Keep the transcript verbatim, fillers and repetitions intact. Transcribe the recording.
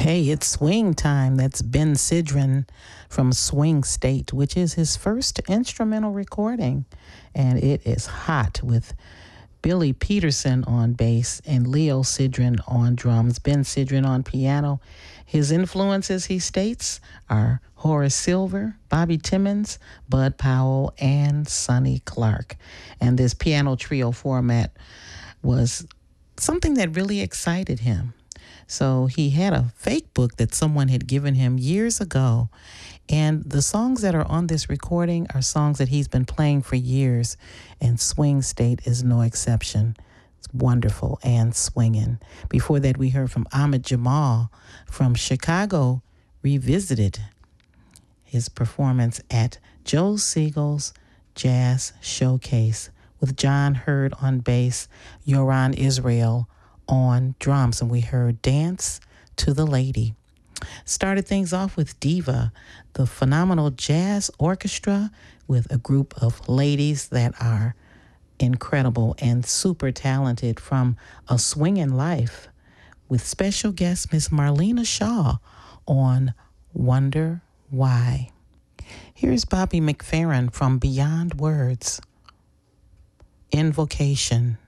Hey, it's swing time. That's Ben Sidran from Swing State, which is his first instrumental recording. And it is hot with Billy Peterson on bass and Leo Sidran on drums, Ben Sidran on piano. His influences, he states, are Horace Silver, Bobby Timmons, Bud Powell, and Sonny Clark. And this piano trio format was something that really excited him. So he had a fake book that someone had given him years ago. And the songs that are on this recording are songs that he's been playing for years. And Swing State is no exception. It's wonderful and swinging. Before that, we heard from Ahmad Jamal from Chicago Revisited, his performance at Joe Siegel's Jazz Showcase with John Hurd on bass, Yoran Israel on drums, and we heard Dance to the Lady. Started things off with Diva, the phenomenal jazz orchestra with a group of ladies that are incredible and super talented from A Swingin' Life with special guest Miss Marlena Shaw on Wonder Why. Here's Bobby McFerrin from Beyond Words, Invocation.